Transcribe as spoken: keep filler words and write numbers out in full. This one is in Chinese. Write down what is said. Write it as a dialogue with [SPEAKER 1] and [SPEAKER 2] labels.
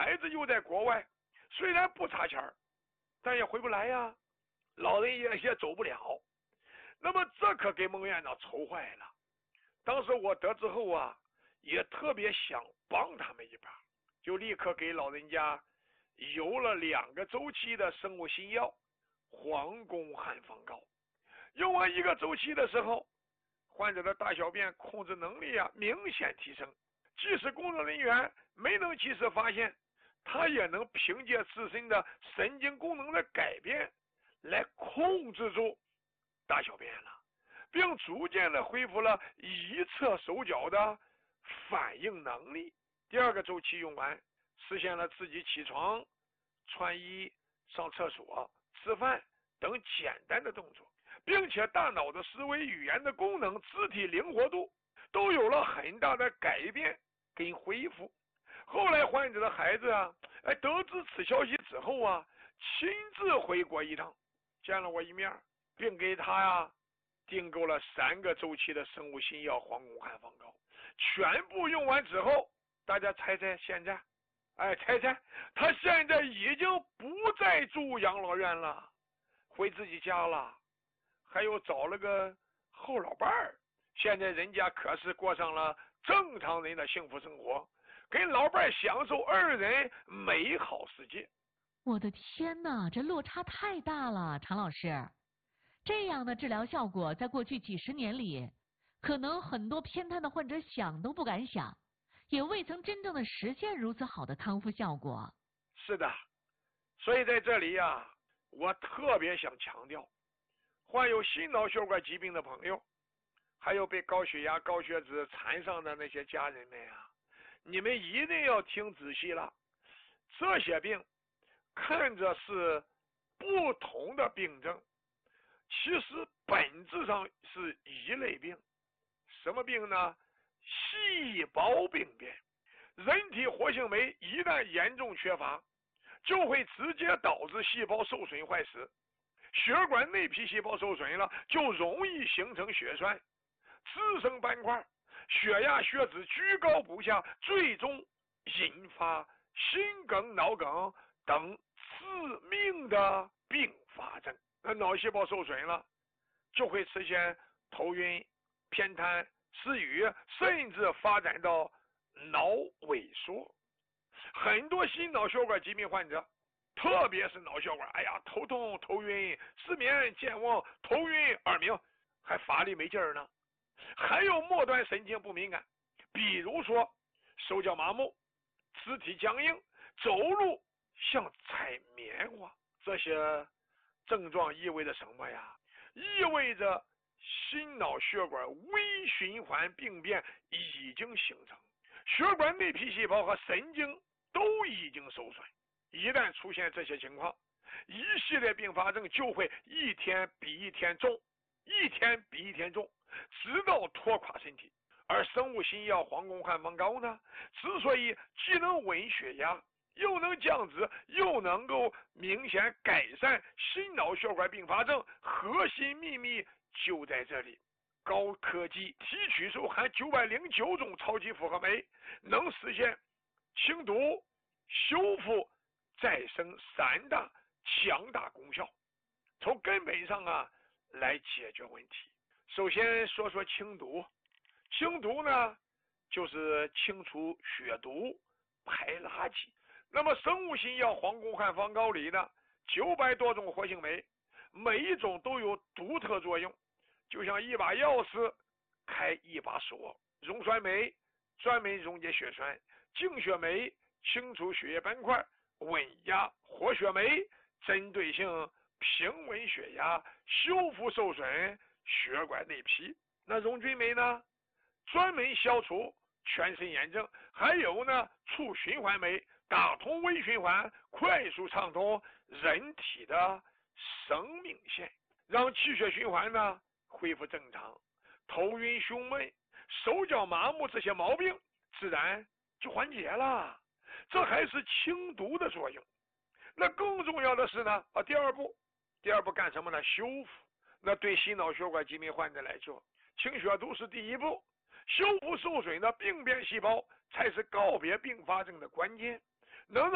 [SPEAKER 1] 孩子又在国外，虽然不差钱儿，但也回不来呀，老人也也走不了。那么这可给孟院长愁坏了。当时我得知后啊，也特别想帮他们一把，就立刻给老人家邮了两个周期的生物新药黄宫汉方膏。用完一个周期的时候，患者的大小便控制能力啊明显提升，即使工作人员没能及时发现，他也能凭借自身的神经功能的改变来控制住大小便了，并逐渐的恢复了一侧手脚的反应能力。第二个周期用完，实现了自己起床、穿衣、上厕所、吃饭等简单的动作，并且大脑的思维、语言的功能、肢体灵活度都有了很大的改变跟恢复。后来患者的孩子啊，哎，得知此消息之后啊，亲自回国一趟，见了我一面，并给他呀订购了三个周期的生物新药黄宫汉方膏。全部用完之后，大家猜猜现在？哎，猜猜，他现在已经不再住养老院了，回自己家了，还有找了个后老伴儿。现在人家可是过上了正常人的幸福生活，跟老伴儿享受二人美好世界。
[SPEAKER 2] 我的天哪，这落差太大了，常老师。这样的治疗效果在过去几十年里，可能很多偏瘫的患者想都不敢想，也未曾真正的实现如此好的康复效果。
[SPEAKER 1] 是的，所以在这里呀、啊，我特别想强调，患有心脑血管疾病的朋友，还有被高血压、高血脂缠上的那些家人们啊，你们一定要听仔细了。这些病看着是不同的病症，其实本质上是一类病。什么病呢？细胞病变。人体活性酶一旦严重缺乏，就会直接导致细胞受损坏死。血管内皮细胞受损了，就容易形成血栓，滋生斑块，血压血脂居高不下，最终引发心梗、脑梗等致命的并发症。那脑细胞受损了，就会出现头晕、偏瘫、失语，甚至发展到脑萎缩。很多心脑血管疾病患者，特别是脑血管，哎呀，头痛、头晕、失眠、健忘、头晕、耳鸣，还乏力没劲儿呢。还有末端神经不敏感，比如说手脚麻木、肢体僵硬、走路像踩棉花。这些症状意味着什么呀？意味着心脑血管微循环病变已经形成，血管内皮细胞和神经都已经受损。一旦出现这些情况，一系列并发症就会一天比一天重，一天比一天重，直到拖垮身体。而生物新药黄宫汉方膏呢，之所以既能稳血压，又能降脂，又能够明显改善心脑血管并发症，核心秘密就在这里。高科技提取受含九百零九种超级复合酶，能实现清毒、修复、再生三大强大功效，从根本上啊来解决问题。首先说说清毒，清毒呢就是清除血毒、排垃圾。那么生物新药黄宫汉方膏里呢，九百多种活性酶，每一种都有独特作用，就像一把钥匙开一把锁。溶栓酶专门溶解血栓，净血酶清除血液斑块，稳压活血酶针对性平稳血压，修复受损血管内皮。那溶菌酶呢，专门消除全身炎症。还有呢，促循环酶打通微循环，快速畅通人体的生命线，让气血循环呢恢复正常。头晕胸闷、手脚麻木这些毛病自然就缓解了，这还是清毒的作用。那更重要的是呢，啊，第二步，第二步干什么呢？修复。那对心脑血管疾病患者来说，清血毒是第一步，修复受损的病变细胞才是告别并发症的关键，能让